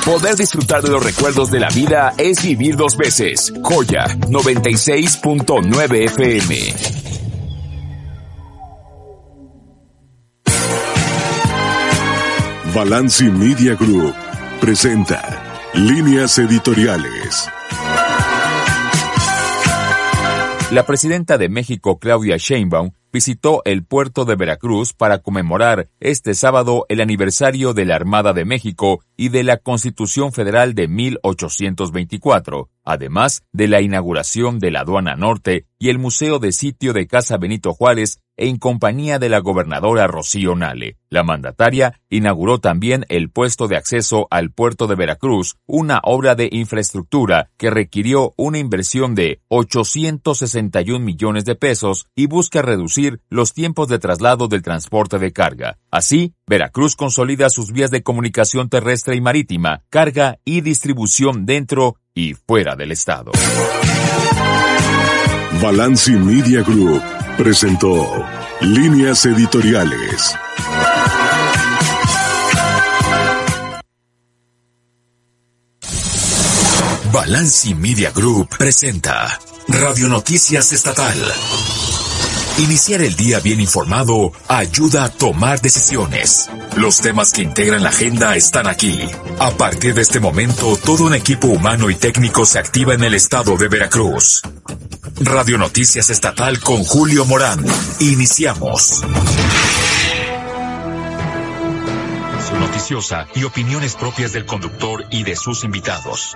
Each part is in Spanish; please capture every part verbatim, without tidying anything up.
Poder disfrutar de los recuerdos de la vida es vivir dos veces. Joya noventa y seis punto nueve F M. Balanci Media Group presenta Líneas Editoriales. La presidenta de México, Claudia Sheinbaum, visitó el puerto de Veracruz para conmemorar este sábado el aniversario de la Armada de México y de la Constitución Federal de mil ochocientos veinticuatro, además de la inauguración de la Aduana Norte y el Museo de Sitio de Casa Benito Juárez, en compañía de la gobernadora Rocío Nale. La mandataria inauguró también el puesto de acceso al puerto de Veracruz, una obra de infraestructura que requirió una inversión de ochocientos sesenta y un millones de pesos y busca reducir los tiempos de traslado del transporte de carga. Así, Veracruz consolida sus vías de comunicación terrestre y marítima, carga y distribución dentro y fuera del estado. Balanci Media Group presentó Líneas Editoriales. Balanci Media Group presenta Radio Noticias Estatal. Iniciar el día bien informado ayuda a tomar decisiones. Los temas que integran la agenda están aquí. A partir de este momento, todo un equipo humano y técnico se activa en el estado de Veracruz. Radio Noticias Estatal con Julio Morán. Iniciamos. Su noticiosa y opiniones propias del conductor y de sus invitados.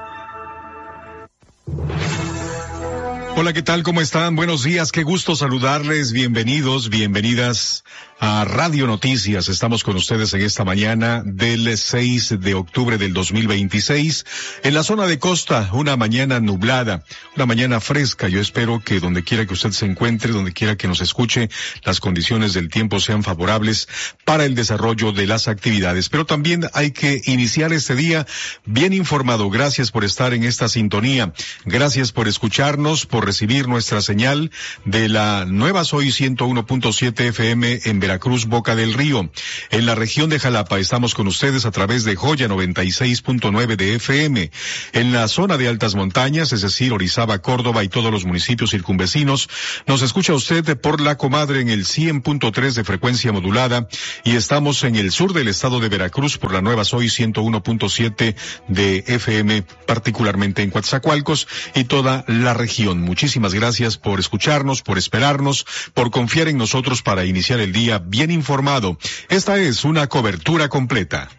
Hola, ¿qué tal? ¿Cómo están? Buenos días, qué gusto saludarles, bienvenidos, bienvenidas a Radio Noticias. Estamos con ustedes en esta mañana del seis de octubre del dos mil veintiséis. En la zona de costa, una mañana nublada, una mañana fresca. Yo espero que donde quiera que usted se encuentre, donde quiera que nos escuche, las condiciones del tiempo sean favorables para el desarrollo de las actividades. Pero también hay que iniciar este día bien informado. Gracias por estar en esta sintonía. Gracias por escucharnos, por recibir nuestra señal de la nueva Soy ciento uno punto siete F M en Veracruz, Boca del Río. En la región de Jalapa estamos con ustedes a través de Joya noventa y seis punto nueve de F M. En la zona de altas montañas, es decir, Orizaba, Córdoba y todos los municipios circunvecinos, nos escucha usted por La Comadre en el cien punto tres de frecuencia modulada, y estamos en el sur del estado de Veracruz por la nueva Soy ciento uno punto siete de F M, particularmente en Coatzacoalcos y toda la región. Muchísimas gracias por escucharnos, por esperarnos, por confiar en nosotros para iniciar el día bien informado. Esta es una cobertura completa.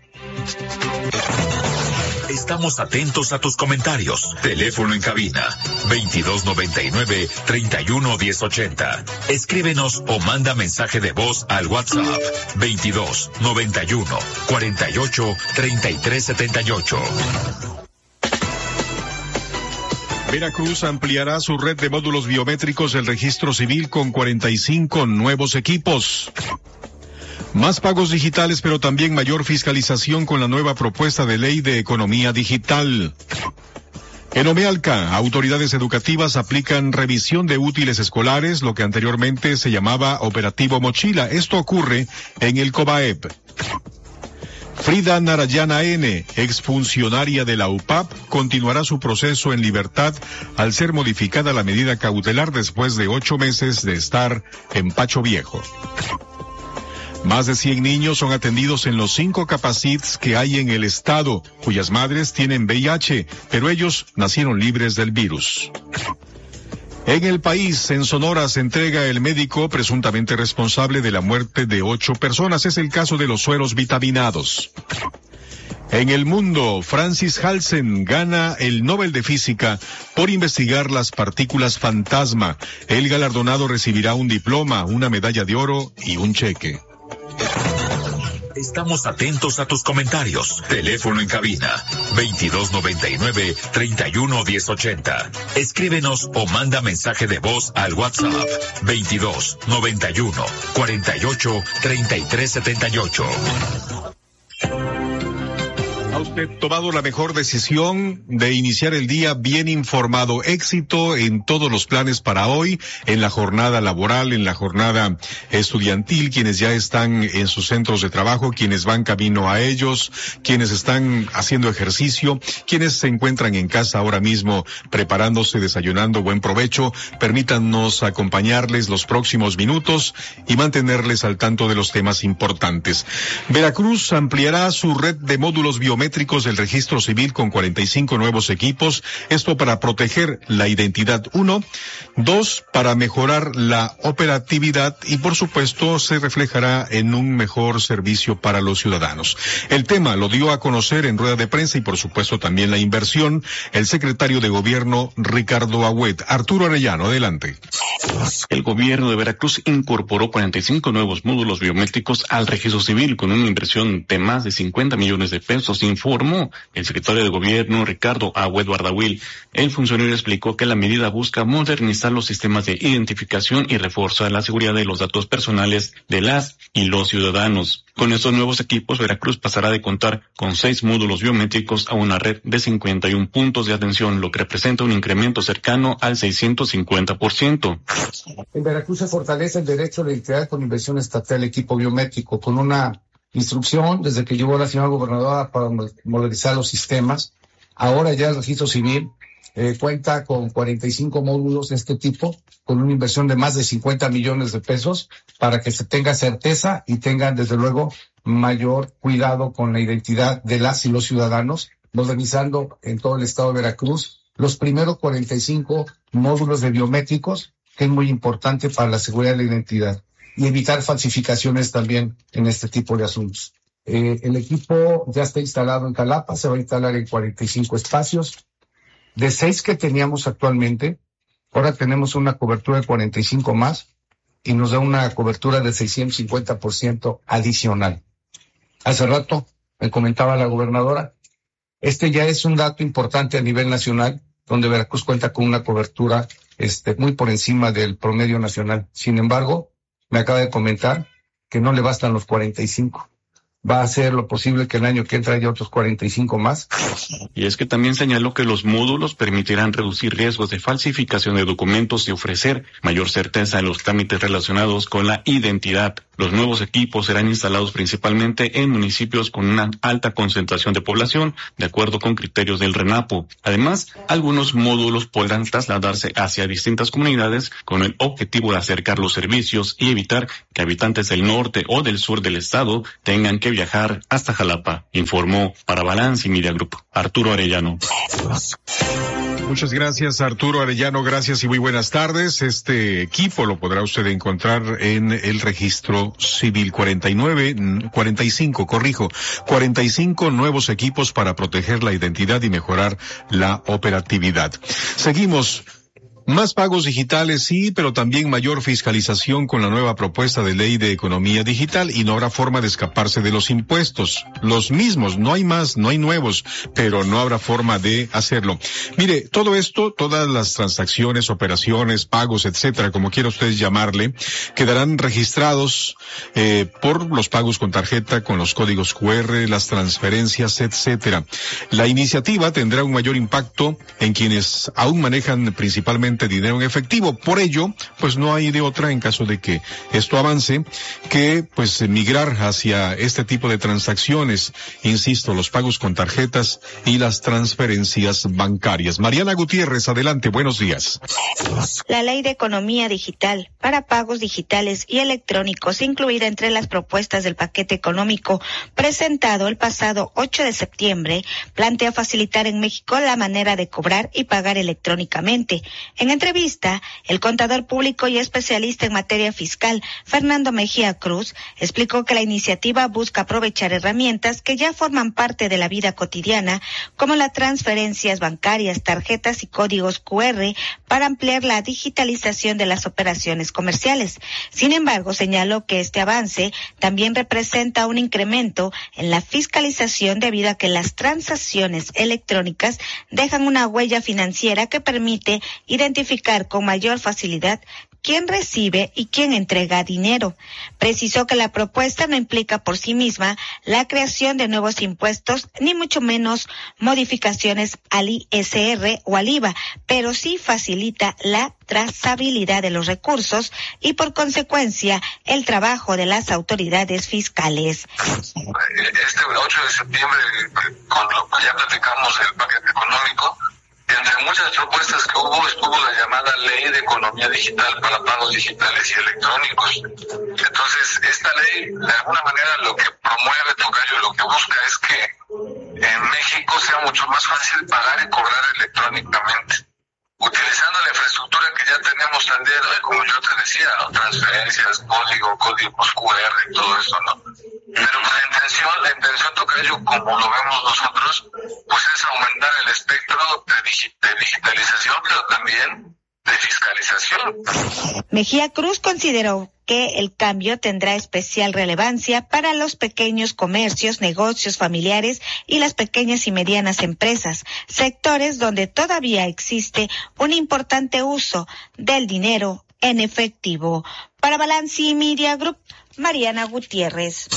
Estamos atentos a tus comentarios. Teléfono en cabina veintidós noventa y nueve, treinta y uno, diez ochenta. Escríbenos o manda mensaje de voz al WhatsApp veintidós noventa y uno, cuarenta y ocho, treinta y tres setenta y ocho. Veracruz ampliará su red de módulos biométricos del registro civil con cuarenta y cinco nuevos equipos. Más pagos digitales, pero también mayor fiscalización con la nueva propuesta de ley de economía digital. En Omealca, autoridades educativas aplican revisión de útiles escolares, lo que anteriormente se llamaba Operativo Mochila. Esto ocurre en el COBAEP. Frida Narayana N., exfuncionaria de la U P A P, continuará su proceso en libertad al ser modificada la medida cautelar después de ocho meses de estar en Pacho Viejo. Más de cien niños son atendidos en los cinco capacits que hay en el estado, cuyas madres tienen V I H, pero ellos nacieron libres del virus. En el país, en Sonora, se entrega el médico presuntamente responsable de la muerte de ocho personas. Es el caso de los sueros vitaminados. En el mundo, Francis Halsen gana el Nobel de Física por investigar las partículas fantasma. El galardonado recibirá un diploma, una medalla de oro y un cheque. Estamos atentos a tus comentarios. Teléfono en cabina veintidós noventa y nueve, treinta y uno, diez ochenta. Escríbenos o manda mensaje de voz al WhatsApp veintidós noventa y uno, cuarenta y ocho, treinta y tres setenta y ocho. Ha usted tomado la mejor decisión de iniciar el día bien informado. Éxito en todos los planes para hoy, en la jornada laboral, en la jornada estudiantil, quienes ya están en sus centros de trabajo, quienes van camino a ellos, quienes están haciendo ejercicio, quienes se encuentran en casa ahora mismo preparándose, desayunando. Buen provecho. Permítanos acompañarles los próximos minutos y mantenerles al tanto de los temas importantes. Veracruz ampliará su red de módulos biométricos del registro civil con cuarenta y cinco nuevos equipos, esto para proteger la identidad, uno, dos, para mejorar la operatividad y por supuesto se reflejará en un mejor servicio para los ciudadanos. El tema lo dio a conocer en rueda de prensa y por supuesto también la inversión el secretario de Gobierno Ricardo Agüed. Arturo Arellano, adelante. El gobierno de Veracruz incorporó cuarenta y cinco nuevos módulos biométricos al registro civil con una inversión de más de cincuenta millones de pesos, informó el secretario de Gobierno Ricardo Agüed Bardawil. El funcionario explicó que la medida busca modernizar los sistemas de identificación y reforzar la seguridad de los datos personales de las y los ciudadanos. Con estos nuevos equipos, Veracruz pasará de contar con seis módulos biométricos a una red de cincuenta y un puntos de atención, lo que representa un incremento cercano al seiscientos cincuenta por ciento. En Veracruz se fortalece el derecho a la identidad con inversión estatal equipo biométrico, con una instrucción desde que llegó la señora gobernadora para modernizar los sistemas. Ahora ya el registro civil eh, cuenta con cuarenta y cinco módulos de este tipo, con una inversión de más de cincuenta millones de pesos, para que se tenga certeza y tengan desde luego mayor cuidado con la identidad de las y los ciudadanos, modernizando en todo el estado de Veracruz los primeros cuarenta y cinco módulos de biométricos, que es muy importante para la seguridad de la identidad y evitar falsificaciones también en este tipo de asuntos. Eh, el equipo ya está instalado en Jalapa, se va a instalar en cuarenta y cinco espacios. De seis que teníamos actualmente, ahora tenemos una cobertura de cuarenta y cinco más y nos da una cobertura de seiscientos cincuenta por ciento adicional. Hace rato me comentaba la gobernadora, este ya es un dato importante a nivel nacional, donde Veracruz cuenta con una cobertura este, muy por encima del promedio nacional. Sin embargo, me acaba de comentar que no le bastan los cuarenta y cinco. Va a hacer lo posible que el año que entra haya otros cuarenta y cinco más. Y es que también señaló que los módulos permitirán reducir riesgos de falsificación de documentos y ofrecer mayor certeza en los trámites relacionados con la identidad. Los nuevos equipos serán instalados principalmente en municipios con una alta concentración de población, de acuerdo con criterios del RENAPO. Además, algunos módulos podrán trasladarse hacia distintas comunidades con el objetivo de acercar los servicios y evitar que habitantes del norte o del sur del estado tengan que viajar hasta Jalapa, informó para Balance y Media Group Arturo Arellano. Muchas gracias, Arturo Arellano, gracias y muy buenas tardes. Este equipo lo podrá usted encontrar en el registro civil. cuarenta y nueve, cuarenta y cinco, corrijo, cuarenta y cinco nuevos equipos para proteger la identidad y mejorar la operatividad. Seguimos. Más pagos digitales, sí, pero también mayor fiscalización con la nueva propuesta de ley de economía digital y no habrá forma de escaparse de los impuestos. Los mismos, no hay más, no hay nuevos, pero no habrá forma de hacerlo. Mire, todo esto, todas las transacciones, operaciones, pagos, etcétera, como quiera usted llamarle, quedarán registrados eh, por los pagos con tarjeta, con los códigos cu erre, las transferencias, etcétera. La iniciativa tendrá un mayor impacto en quienes aún manejan principalmente dinero en efectivo. Por ello, pues no hay de otra en caso de que esto avance que pues migrar hacia este tipo de transacciones, insisto, los pagos con tarjetas y las transferencias bancarias. Mariana Gutiérrez, adelante, buenos días. La ley de economía digital para pagos digitales y electrónicos, incluida entre las propuestas del paquete económico presentado el pasado ocho de septiembre, plantea facilitar en México la manera de cobrar y pagar electrónicamente. En entrevista, el contador público y especialista en materia fiscal, Fernando Mejía Cruz, explicó que la iniciativa busca aprovechar herramientas que ya forman parte de la vida cotidiana, como las transferencias bancarias, tarjetas y códigos cu erre, para ampliar la digitalización de las operaciones comerciales. Sin embargo, señaló que este avance también representa un incremento en la fiscalización debido a que las transacciones electrónicas dejan una huella financiera que permite identificar identificar con mayor facilidad quién recibe y quién entrega dinero. Precisó que la propuesta no implica por sí misma la creación de nuevos impuestos, ni mucho menos modificaciones al I S R o al I V A, pero sí facilita la trazabilidad de los recursos y, por consecuencia, el trabajo de las autoridades fiscales. Este ocho de septiembre, con lo que ya platicamos el paquete económico, entre muchas propuestas que hubo, estuvo la llamada Ley de Economía Digital para pagos digitales y electrónicos. Entonces, esta ley, de alguna manera, lo que promueve, Tocayo, lo que busca es que en México sea mucho más fácil pagar y cobrar electrónicamente, utilizando la infraestructura que ya tenemos al día de hoy, como yo te decía, ¿no? Transferencias, código, códigos Q R y todo eso, ¿no? Pero la intención, la intención, Tocayo, como lo vemos nosotros, pues es aumentar el espectro de, digi- de digitalización, pero también de fiscalización. Mejía Cruz consideró que el cambio tendrá especial relevancia para los pequeños comercios, negocios familiares y las pequeñas y medianas empresas, sectores donde todavía existe un importante uso del dinero en efectivo. Para Balanci Media Group, Mariana Gutiérrez.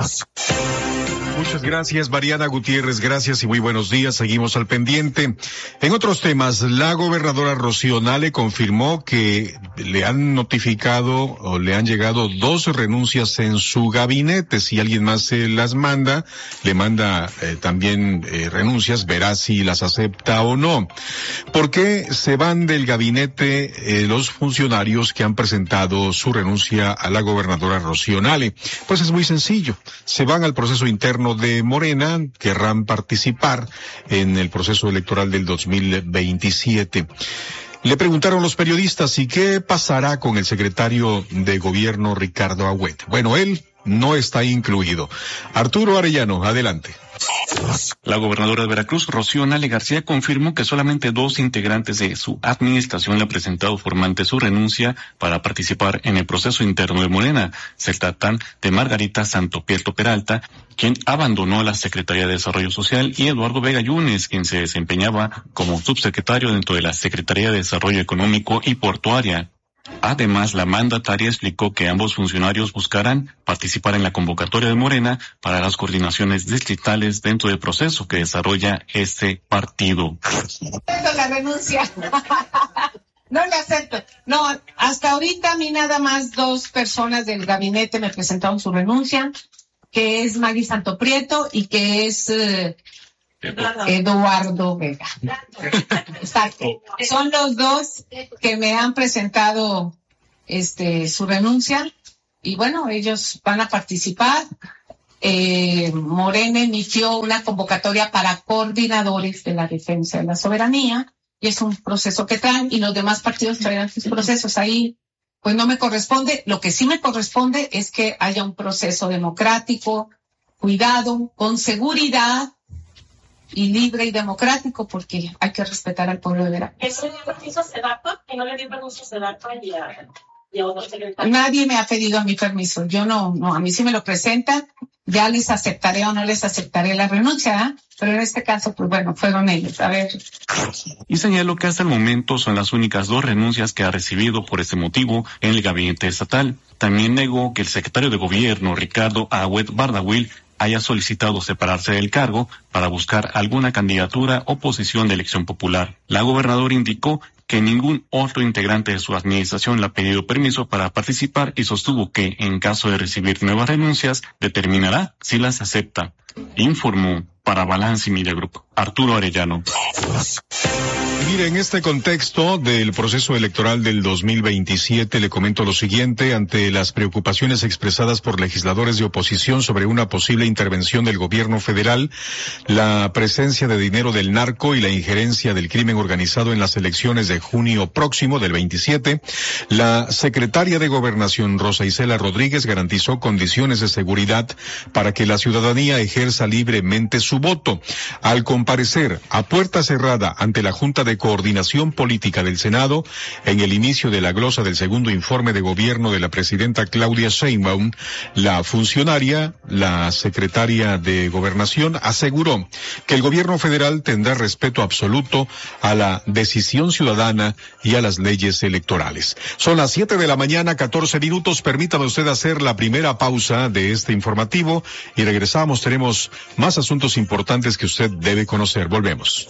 Muchas gracias, Mariana Gutiérrez, gracias y muy buenos días. Seguimos al pendiente. En otros temas, la gobernadora Rocío Nale confirmó que le han notificado o le han llegado dos renuncias en su gabinete. Si alguien más se las manda, le manda eh, también eh, renuncias, verá si las acepta o no. ¿Por qué se van del gabinete eh, los funcionarios que han presentado su renuncia a la gobernadora Rocío Nale? Pues es muy sencillo. Se van al proceso interno de Morena, querrán participar en el proceso electoral del dos mil veintisiete. Le preguntaron los periodistas, ¿y qué pasará con el secretario de gobierno Ricardo Agüed? Bueno, él no está incluido. Arturo Arellano, adelante. La gobernadora de Veracruz, Rocío Nale García, confirmó que solamente dos integrantes de su administración le han presentado formalmente su renuncia para participar en el proceso interno de Morena. Se tratan de Margarita Santopierto Peralta, quien abandonó la Secretaría de Desarrollo Social, y Eduardo Vega Yunes, quien se desempeñaba como subsecretario dentro de la Secretaría de Desarrollo Económico y Portuaria. Además, la mandataria explicó que ambos funcionarios buscarán participar en la convocatoria de Morena para las coordinaciones distritales dentro del proceso que desarrolla este partido. La renuncia. No le acepto. No, hasta ahorita a mí nada más dos personas del gabinete me presentaron su renuncia, que es Maggie Santoprieto y que es eh, Eduardo Vega. Exacto. Son los dos que me han presentado este su renuncia y bueno, ellos van a participar. Eh, Morena emitió una convocatoria para coordinadores de la defensa de la soberanía y es un proceso que traen y los demás partidos traerán sus procesos. Ahí pues no me corresponde. Lo que sí me corresponde es que haya un proceso democrático, cuidado, con seguridad y libre y democrático, porque hay que respetar al pueblo de Veracruz. ¿Eso le dio permiso a SEDATO? ¿Que no le dio permiso a SEDATO y a, y a otros secretarios? Nadie me ha pedido a mi permiso. Yo no, no, a mí sí me lo presentan. Ya les aceptaré o no les aceptaré la renuncia, ¿eh? Pero en este caso, pues bueno, fueron ellos. A ver. Y señaló que hasta el momento son las únicas dos renuncias que ha recibido por este motivo en el gabinete estatal. También negó que el secretario de gobierno, Ricardo Agüed Bardawil, haya solicitado separarse del cargo para buscar alguna candidatura o posición de elección popular. La gobernadora indicó que ningún otro integrante de su administración le ha pedido permiso para participar y sostuvo que, en caso de recibir nuevas renuncias, determinará si las acepta. Informó para Balanci Media Group, Arturo Arellano. Mire, en este contexto del proceso electoral del dos mil veintisiete, le comento lo siguiente. Ante las preocupaciones expresadas por legisladores de oposición sobre una posible intervención del gobierno federal, la presencia de dinero del narco y la injerencia del crimen organizado en las elecciones de junio próximo del veintisiete, la secretaria de Gobernación, Rosa Isela Rodríguez, garantizó condiciones de seguridad para que la ciudadanía ejerza libremente su voto. Al comparecer a puerta cerrada ante la Junta de de Coordinación Política del Senado, en el inicio de la glosa del segundo informe de gobierno de la presidenta Claudia Sheinbaum, la funcionaria, la secretaria de Gobernación, aseguró que el gobierno federal tendrá respeto absoluto a la decisión ciudadana y a las leyes electorales. Son las siete de la mañana, catorce minutos. Permítame usted hacer la primera pausa de este informativo y regresamos. Tenemos más asuntos importantes que usted debe conocer. Volvemos.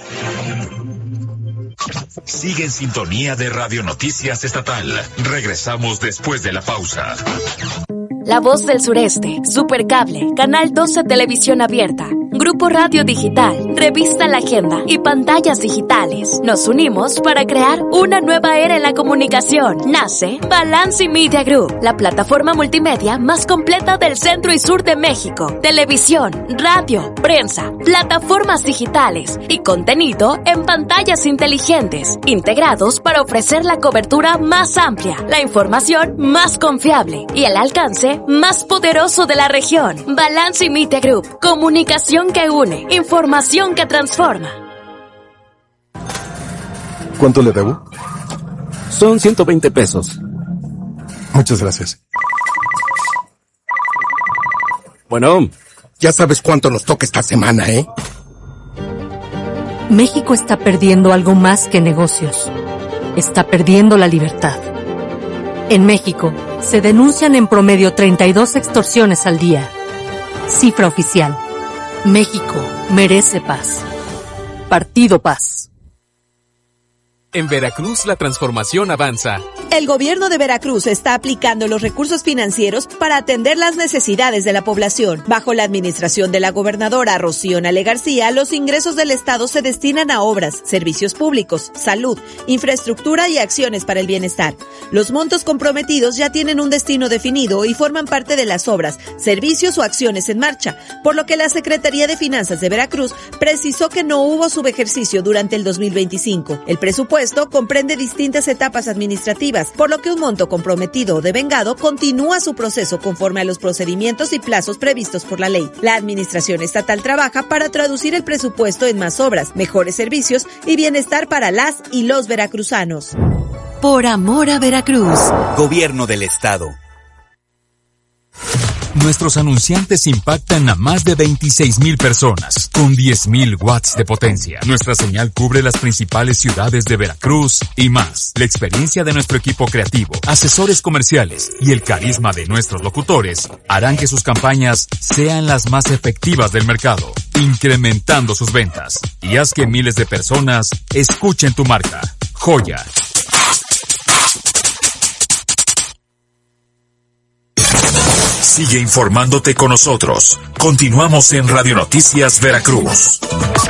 Sigue en sintonía de Radio Noticias Estatal. Regresamos después de la pausa. La Voz del Sureste, Supercable, Canal doce Televisión Abierta, Grupo Radio Digital, Revista La Agenda y Pantallas Digitales. Nos unimos para crear una nueva era en la comunicación. Nace Balance Media Group, la plataforma multimedia más completa del centro y sur de México. Televisión, radio, prensa, plataformas digitales y contenido en pantallas inteligentes, integrados para ofrecer la cobertura más amplia, la información más confiable y el alcance más poderoso de la región. Balance Media Group, comunicación que une, información que transforma. ¿Cuánto le debo? Son ciento veinte pesos. Muchas gracias. Bueno, ya sabes cuánto nos toca esta semana, ¿eh? México está perdiendo algo más que negocios. Está perdiendo la libertad. En México, se denuncian en promedio treinta y dos extorsiones al día. Cifra oficial. México merece paz. Partido Paz. En Veracruz la transformación avanza. El gobierno de Veracruz está aplicando los recursos financieros para atender las necesidades de la población. Bajo la administración de la gobernadora Rocío Nale García, los ingresos del Estado se destinan a obras, servicios públicos, salud, infraestructura y acciones para el bienestar. Los montos comprometidos ya tienen un destino definido y forman parte de las obras, servicios o acciones en marcha, por lo que la Secretaría de Finanzas de Veracruz precisó que no hubo subejercicio durante el dos mil veinticinco. El presupuesto comprende distintas etapas administrativas, por lo que un monto comprometido o devengado continúa su proceso conforme a los procedimientos y plazos previstos por la ley. La administración estatal trabaja para traducir el presupuesto en más obras, mejores servicios y bienestar para las y los veracruzanos. Por amor a Veracruz. Gobierno del Estado. Nuestros anunciantes impactan a más de veintiséis mil personas, con diez mil watts de potencia. Nuestra señal cubre las principales ciudades de Veracruz y más. La experiencia de nuestro equipo creativo, asesores comerciales y el carisma de nuestros locutores harán que sus campañas sean las más efectivas del mercado, incrementando sus ventas. Y haz que miles de personas escuchen tu marca. Joya. Sigue informándote con nosotros. Continuamos en Radio Noticias Veracruz.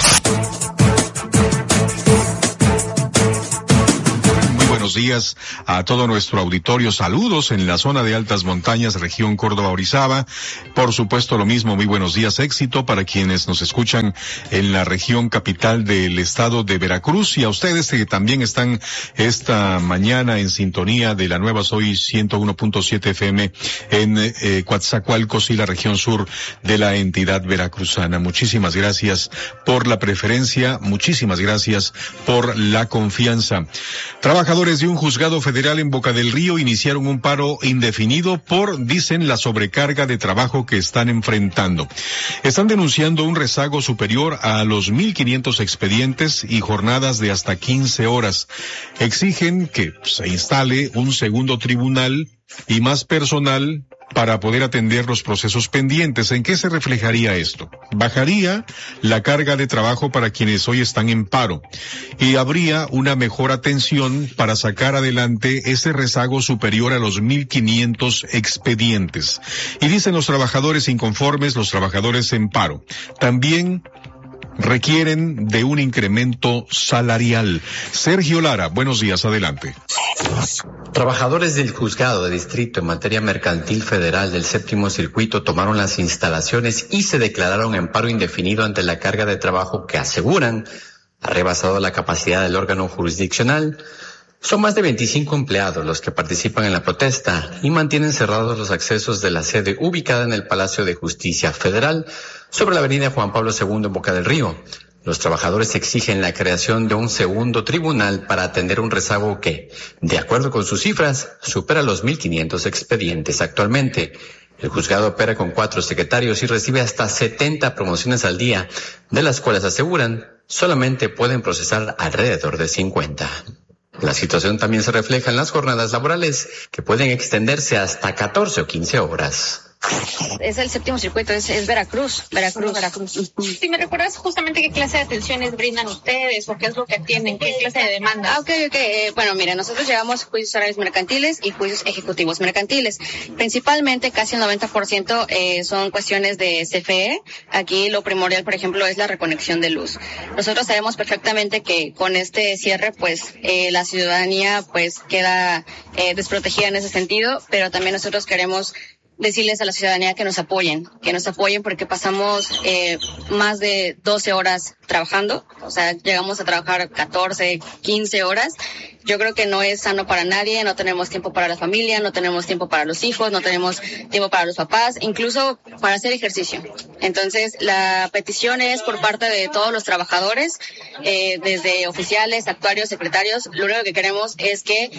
Buenos días a todo nuestro auditorio. Saludos en la zona de altas montañas, región Córdoba-Orizaba. Por supuesto, lo mismo, muy buenos días, éxito para quienes nos escuchan en la región capital del estado de Veracruz y a ustedes que también están esta mañana en sintonía de la nueva Soy ciento uno punto siete F M en eh, Coatzacoalcos y la región sur de la entidad veracruzana. Muchísimas gracias por la preferencia, muchísimas gracias por la confianza. Trabajadores de un juzgado federal en Boca del Río iniciaron un paro indefinido por, dicen, la sobrecarga de trabajo que están enfrentando. Están denunciando un rezago superior a los mil quinientos expedientes y jornadas de hasta quince horas. Exigen que se instale un segundo tribunal y más personal para poder atender los procesos pendientes. ¿En qué se reflejaría esto? Bajaría la carga de trabajo para quienes hoy están en paro y habría una mejor atención para sacar adelante ese rezago superior a los mil quinientos expedientes. Y dicen los trabajadores inconformes, los trabajadores en paro, también requieren de un incremento salarial. Sergio Lara, buenos días, adelante. Trabajadores del Juzgado de Distrito en materia mercantil federal del Séptimo Circuito tomaron las instalaciones y se declararon en paro indefinido ante la carga de trabajo que aseguran ha rebasado la capacidad del órgano jurisdiccional. Son más de veinticinco empleados los que participan en la protesta y mantienen cerrados los accesos de la sede ubicada en el Palacio de Justicia Federal sobre la avenida Juan Pablo segundo en Boca del Río. Los trabajadores exigen la creación de un segundo tribunal para atender un rezago que, de acuerdo con sus cifras, supera los mil quinientos expedientes actualmente. El juzgado opera con cuatro secretarios y recibe hasta setenta promociones al día, de las cuales aseguran solamente pueden procesar alrededor de cincuenta. La situación también se refleja en las jornadas laborales, que pueden extenderse hasta catorce o quince horas. Es el séptimo circuito, es, es Veracruz, Veracruz, Veracruz. Si me recuerdas justamente qué clase de atenciones brindan ustedes o qué es lo que atienden, qué clase de demandas. Ah, ok, ok. Eh, bueno, mira, nosotros llevamos juicios horarios mercantiles y juicios ejecutivos mercantiles. Principalmente, casi el noventa por ciento eh, son cuestiones de C F E. Aquí lo primordial, por ejemplo, es la reconexión de luz. Nosotros sabemos perfectamente que con este cierre, pues, eh, la ciudadanía, pues, queda eh, desprotegida en ese sentido, pero también nosotros queremos decirles a la ciudadanía que nos apoyen, que nos apoyen porque pasamos eh, más de doce horas trabajando, o sea, llegamos a trabajar catorce, quince horas. Yo creo que no es sano para nadie, no tenemos tiempo para la familia, no tenemos tiempo para los hijos, no tenemos tiempo para los papás, incluso para hacer ejercicio. Entonces, la petición es por parte de todos los trabajadores, eh, desde oficiales, actuarios, secretarios. Lo único que queremos es que,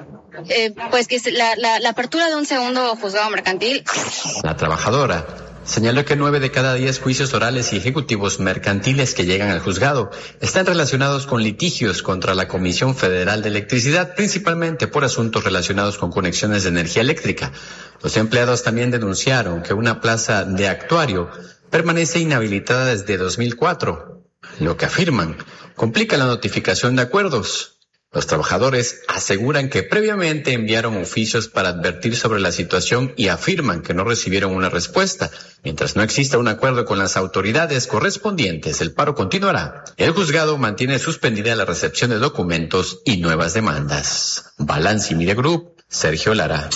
eh, pues que la, la, la apertura de un segundo juzgado mercantil. La trabajadora señaló que nueve de cada diez juicios orales y ejecutivos mercantiles que llegan al juzgado están relacionados con litigios contra la Comisión Federal de Electricidad, principalmente por asuntos relacionados con conexiones de energía eléctrica. Los empleados también denunciaron que una plaza de actuario permanece inhabilitada desde dos mil cuatro, lo que afirman complica la notificación de acuerdos. Los trabajadores aseguran que previamente enviaron oficios para advertir sobre la situación y afirman que no recibieron una respuesta. Mientras no exista un acuerdo con las autoridades correspondientes, el paro continuará. El juzgado mantiene suspendida la recepción de documentos y nuevas demandas. Balance Media Group, Sergio Lara.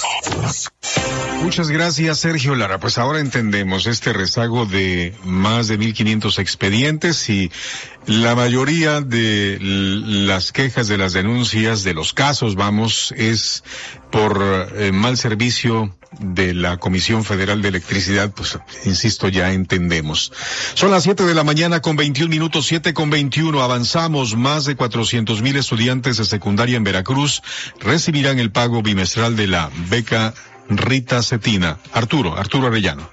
Muchas gracias, Sergio Lara. Pues ahora entendemos este rezago de más de mil quinientos expedientes y la mayoría de las quejas, de las denuncias, de los casos, vamos, es por eh, mal servicio de la Comisión Federal de Electricidad. Pues, insisto, ya entendemos. Son las siete de la mañana con veintiún minutos, siete con veintiuno. Avanzamos. Más de cuatrocientos mil estudiantes de secundaria en Veracruz recibirán el pago bimestral de la beca Rita Cetina. Arturo, Arturo Arellano.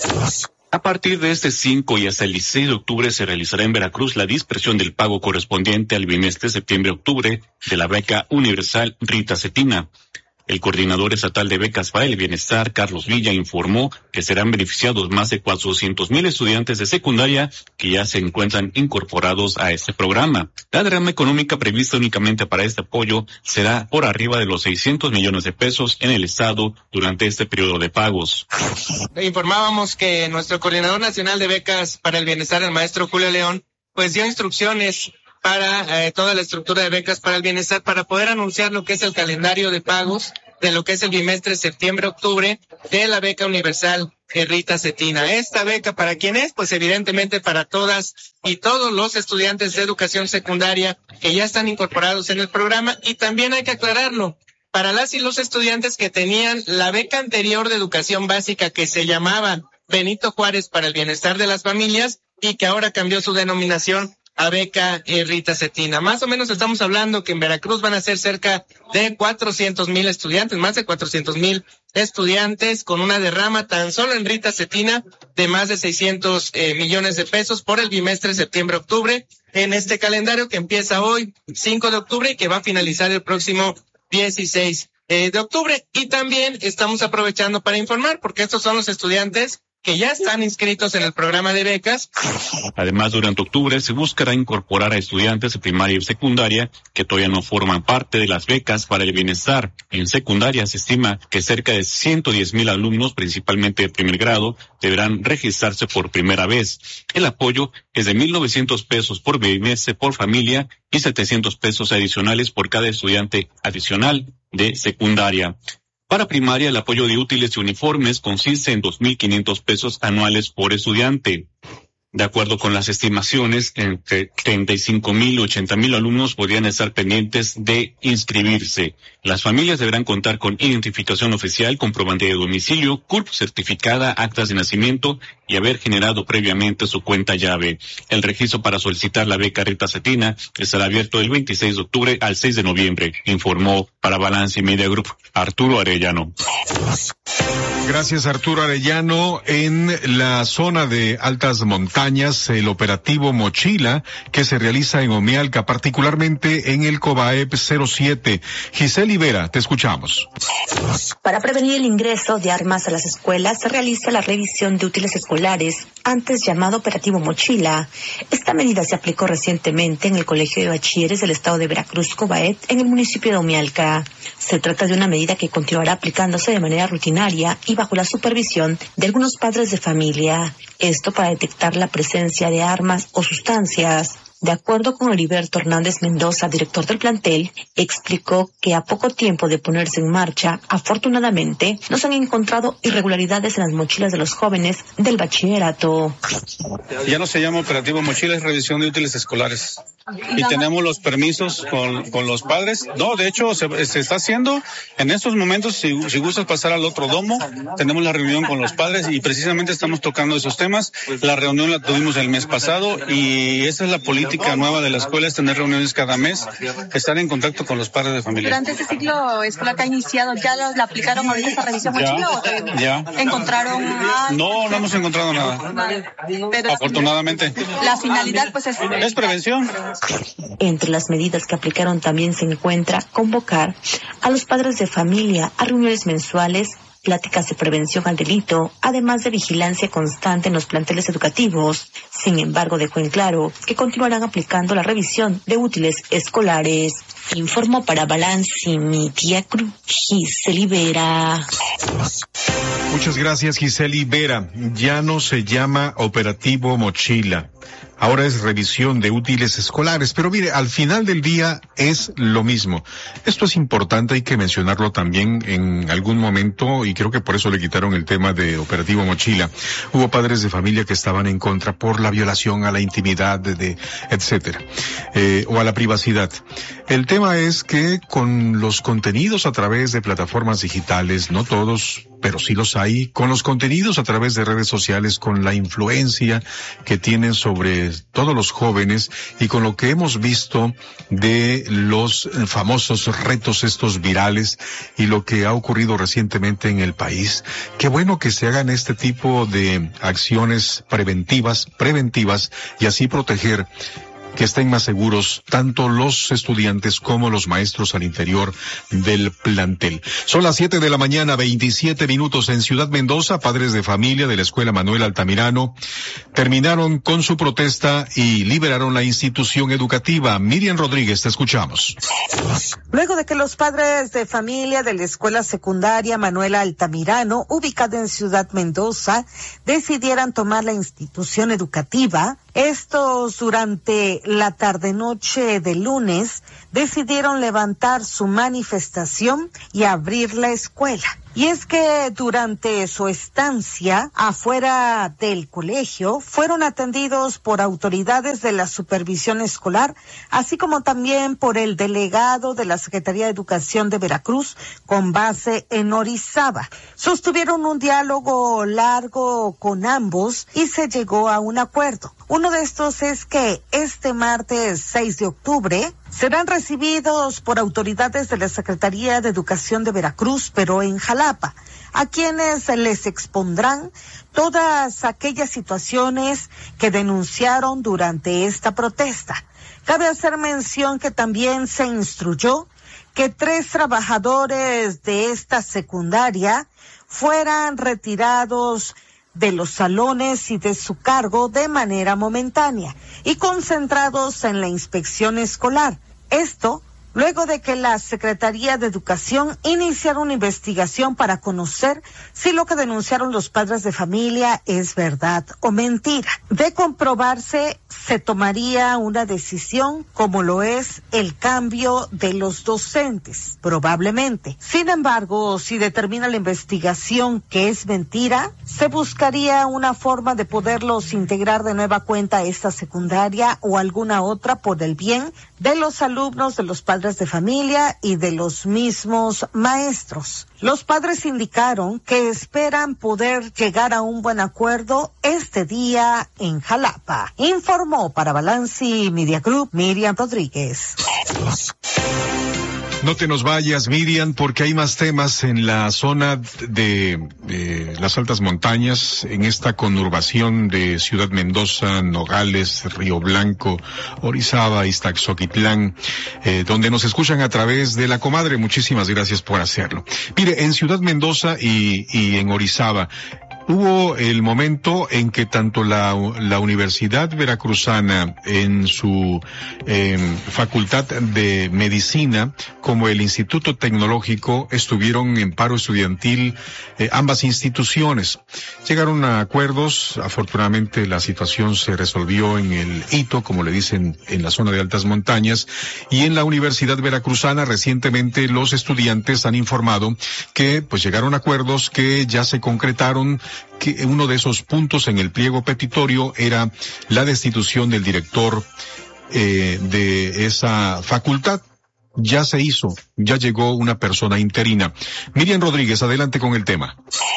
A partir de este cinco y hasta el dieciséis de octubre se realizará en Veracruz la dispersión del pago correspondiente al bimestre septiembre-octubre de la beca universal Rita Cetina. El coordinador estatal de becas para el bienestar, Carlos Villa, informó que serán beneficiados más de cuatrocientos mil estudiantes de secundaria que ya se encuentran incorporados a este programa. La derrama económica prevista únicamente para este apoyo será por arriba de los seiscientos millones de pesos en el estado durante este periodo de pagos. Informábamos que nuestro coordinador nacional de becas para el bienestar, el maestro Julio León, pues dio instrucciones para eh, toda la estructura de becas para el bienestar para poder anunciar lo que es el calendario de pagos de lo que es el bimestre septiembre-octubre de la beca universal Rita Cetina. Esta beca, ¿para quién es? Pues evidentemente para todas y todos los estudiantes de educación secundaria que ya están incorporados en el programa, y también hay que aclararlo, para las y los estudiantes que tenían la beca anterior de educación básica que se llamaba Benito Juárez para el bienestar de las familias y que ahora cambió su denominación a beca eh, Rita Cetina. Más o menos estamos hablando que en Veracruz van a ser cerca de cuatrocientos mil estudiantes, más de cuatrocientos mil estudiantes, con una derrama tan solo en Rita Cetina de más de seiscientos eh, millones de pesos por el bimestre septiembre-octubre en este calendario que empieza hoy, cinco de octubre, y que va a finalizar el próximo dieciséis eh, de octubre. Y también estamos aprovechando para informar, porque estos son los estudiantes que ya están inscritos en el programa de becas. Además, durante octubre se buscará incorporar a estudiantes de primaria y secundaria que todavía no forman parte de las becas para el bienestar. En secundaria se estima que cerca de ciento diez mil alumnos, principalmente de primer grado, deberán registrarse por primera vez. El apoyo es de mil novecientos pesos por bimestre por familia y setecientos pesos adicionales por cada estudiante adicional de secundaria. Para primaria, el apoyo de útiles y uniformes consiste en dos mil quinientos pesos anuales por estudiante. De acuerdo con las estimaciones, entre treinta y cinco mil y ochenta mil alumnos podrían estar pendientes de inscribirse. Las familias deberán contar con identificación oficial, comprobante de domicilio, C U R P certificada, actas de nacimiento y haber generado previamente su cuenta llave. El registro para solicitar la beca Rita Cetina estará abierto del veintiséis de octubre al seis de noviembre, informó para Balance Media Group Arturo Arellano. Gracias, Arturo Arellano. En la zona de altas montañas, el operativo Mochila, que se realiza en Omealca, particularmente en el COBAEP cero siete. Giselle Ibera, te escuchamos. Para prevenir el ingreso de armas a las escuelas, se realiza la revisión de útiles escolares, antes llamado operativo Mochila. Esta medida se aplicó recientemente en el Colegio de Bachilleres del Estado de Veracruz, COBAEP, en el municipio de Omealca. Se trata de una medida que continuará aplicándose de manera rutinaria y bajo la supervisión de algunos padres de familia. Esto para detectar la presencia de armas o sustancias. De acuerdo con Heriberto Hernández Mendoza, director del plantel, explicó que a poco tiempo de ponerse en marcha, afortunadamente, no se han encontrado irregularidades en las mochilas de los jóvenes del bachillerato. Ya no se llama operativo mochila, es revisión de útiles escolares. Y tenemos los permisos con, con los padres. No, de hecho, se, se está haciendo en estos momentos. Si, si gustas pasar al otro domo, tenemos la reunión con los padres y precisamente estamos tocando esos temas. La reunión la tuvimos el mes pasado y esa es la política nueva de la escuela, es tener reuniones cada mes, estar en contacto con los padres de familia. Durante este ciclo escolar que ha iniciado, ¿ya lo, la aplicaron ahorita esta revisión mochila o todavía no? Ya. ¿Encontraron algo? No, no hemos encontrado nada. Nada. Pero afortunadamente. La finalidad, pues, es... Es prevención. Entre las medidas que aplicaron también se encuentra convocar a los padres de familia a reuniones mensuales, pláticas de prevención al delito, además de vigilancia constante en los planteles educativos. Sin embargo, dejó en claro que continuarán aplicando la revisión de útiles escolares. Informó para Balance Media Group, Giselle Ibera. Muchas gracias, Giselle Ibera. Ya no se llama operativo Mochila. Ahora es revisión de útiles escolares, pero mire, al final del día es lo mismo. Esto es importante, hay que mencionarlo también en algún momento, y creo que por eso le quitaron el tema de operativo Mochila. Hubo padres de familia que estaban en contra por la violación a la intimidad, de, de etcétera, eh, o a la privacidad. El tema es que con los contenidos a través de plataformas digitales, no todos, pero sí los hay, con los contenidos a través de redes sociales, con la influencia que tienen sobre todos los jóvenes y con lo que hemos visto de los famosos retos estos virales y lo que ha ocurrido recientemente en el país. Qué bueno que se hagan este tipo de acciones preventivas, preventivas y así proteger que estén más seguros tanto los estudiantes como los maestros al interior del plantel. Son las siete de la mañana, veintisiete minutos en Ciudad Mendoza. Padres de familia de la Escuela Manuel Altamirano terminaron con su protesta y liberaron la institución educativa. Miriam Rodríguez, te escuchamos. Luego de que los padres de familia de la Escuela Secundaria Manuel Altamirano, ubicada en Ciudad Mendoza, decidieran tomar la institución educativa, estos durante la tarde-noche de lunes decidieron levantar su manifestación y abrir la escuela. Y es que durante su estancia afuera del colegio fueron atendidos por autoridades de la supervisión escolar, así como también por el delegado de la Secretaría de Educación de Veracruz con base en Orizaba. Sostuvieron un diálogo largo con ambos y se llegó a un acuerdo. Uno de estos es que este martes seis de octubre serán recibidos por autoridades de la Secretaría de Educación de Veracruz, pero en Jalapa, a quienes les expondrán todas aquellas situaciones que denunciaron durante esta protesta. Cabe hacer mención que también se instruyó que tres trabajadores de esta secundaria fueran retirados de los salones y de su cargo de manera momentánea y concentrados en la inspección escolar. Esto luego de que la Secretaría de Educación iniciara una investigación para conocer si lo que denunciaron los padres de familia es verdad o mentira. De comprobarse, se tomaría una decisión como lo es el cambio de los docentes, probablemente. Sin embargo, si determina la investigación que es mentira, se buscaría una forma de poderlos integrar de nueva cuenta a esta secundaria o alguna otra por el bien de los alumnos, de los padres de familia y de los mismos maestros. Los padres indicaron que esperan poder llegar a un buen acuerdo este día en Jalapa. Informó para Balanci Media Group Miriam Rodríguez. No te nos vayas, Miriam, porque hay más temas en la zona de, de las altas montañas, en esta conurbación de Ciudad Mendoza, Nogales, Río Blanco, Orizaba, Iztaxoquitlán, eh, donde nos escuchan a través de la comadre. Muchísimas gracias por hacerlo. Mire, en Ciudad Mendoza y, y en Orizaba, hubo el momento en que tanto la, la Universidad Veracruzana en su eh, Facultad de Medicina como el Instituto Tecnológico estuvieron en paro estudiantil, eh, ambas instituciones. Llegaron a acuerdos, afortunadamente la situación se resolvió en el hito, como le dicen, en la zona de altas montañas, y en la Universidad Veracruzana recientemente los estudiantes han informado que pues llegaron a acuerdos que ya se concretaron, que uno de esos puntos en el pliego petitorio era la destitución del director eh, de esa facultad. Ya se hizo, ya llegó una persona interina. Miriam Rodríguez, adelante con el tema.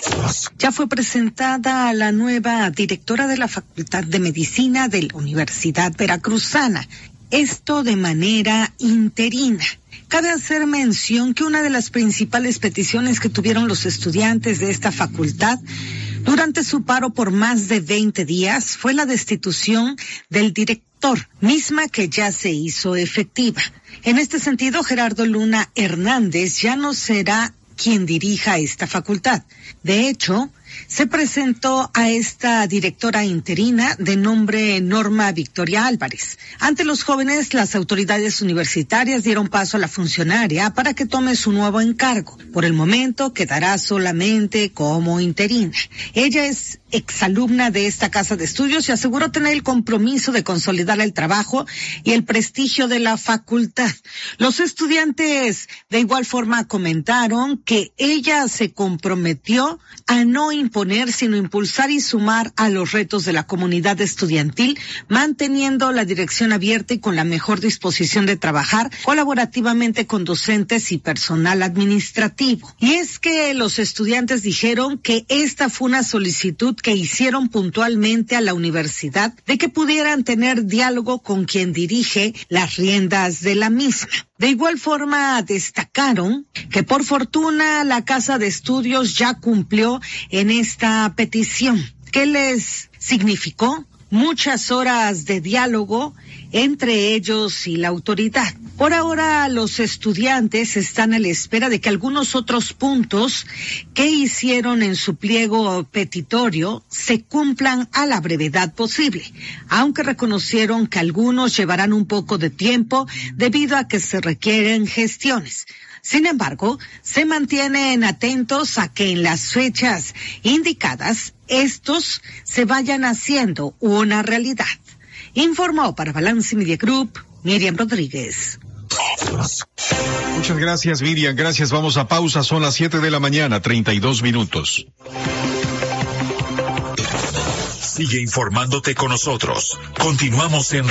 Ya fue presentada la nueva directora de la Facultad de Medicina de la Universidad Veracruzana. Esto de manera interina. Cabe hacer mención que una de las principales peticiones que tuvieron los estudiantes de esta facultad durante su paro por más de veinte días fue la destitución del director, misma que ya se hizo efectiva. En este sentido, Gerardo Luna Hernández ya no será quien dirija esta facultad. De hecho, se presentó a esta directora interina de nombre Norma Victoria Álvarez. Ante los jóvenes, las autoridades universitarias dieron paso a la funcionaria para que tome su nuevo encargo. Por el momento, quedará solamente como interina. Ella es exalumna de esta casa de estudios y aseguró tener el compromiso de consolidar el trabajo y el prestigio de la facultad. Los estudiantes de igual forma comentaron que ella se comprometió a no imponer, sino impulsar y sumar a los retos de la comunidad estudiantil, manteniendo la dirección abierta y con la mejor disposición de trabajar colaborativamente con docentes y personal administrativo. Y es que los estudiantes dijeron que esta fue una solicitud que hicieron puntualmente a la universidad de que pudieran tener diálogo con quien dirige las riendas de la misma. De igual forma, destacaron que por fortuna la Casa de Estudios ya cumplió en esta petición. ¿Qué les significó? Muchas horas de diálogo entre ellos y la autoridad. Por ahora, los estudiantes están a la espera de que algunos otros puntos que hicieron en su pliego petitorio se cumplan a la brevedad posible, aunque reconocieron que algunos llevarán un poco de tiempo debido a que se requieren gestiones. Sin embargo, se mantienen atentos a que en las fechas indicadas estos se vayan haciendo una realidad. Informó para Balanci Media Group Miriam Rodríguez. Muchas gracias, Miriam. Gracias. Vamos a pausa. Son las siete de la mañana, treinta y dos minutos. Sigue informándote con nosotros. Continuamos en